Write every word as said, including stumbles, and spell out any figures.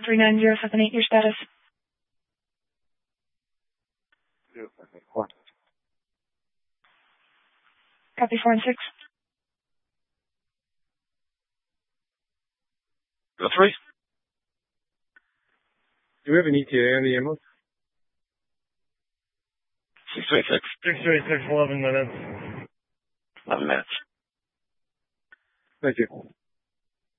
three nine zero seven eight, your status. zero seven eight one. Copy four and six. Go three. Do we have an E T A on the ambulance? six three six. six three six, eleven minutes. eleven minutes. Thank you.